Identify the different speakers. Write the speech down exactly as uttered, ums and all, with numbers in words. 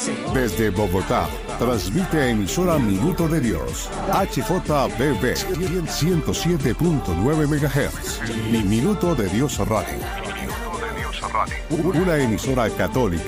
Speaker 1: Desde Bogotá, transmite emisora Minuto de Dios, H J B B ciento siete punto nueve megahertz y Minuto de Dios Radio. Una emisora católica